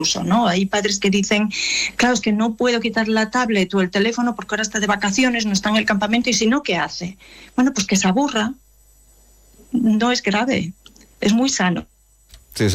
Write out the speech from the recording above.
uso, ¿no? Hay padres que dicen, claro, es que no puedo quitar la tablet o el teléfono porque ahora está de vacaciones, no está en el campamento, y si no, ¿qué hace? Bueno, pues que se aburra. No es grave, es muy sano.